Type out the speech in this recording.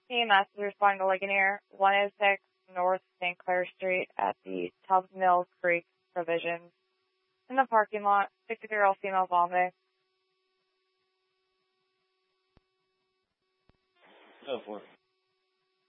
EMS is responding to Ligonier 106 North St. Clair Street at the Tubbs Mill Creek Provisions. In the parking lot, 63-year-old female vomiting. Go for it.